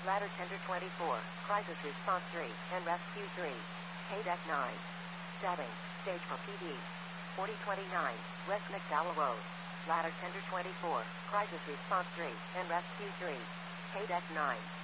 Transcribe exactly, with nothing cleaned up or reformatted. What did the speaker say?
Ladder Tender twenty-four, Crisis Response three, and Rescue three. K-Deck nine. Setting, stage for P D. forty twenty-nine, West McDowell Road. Ladder Tender twenty-four, Crisis Response three, and Rescue three. K-Deck nine.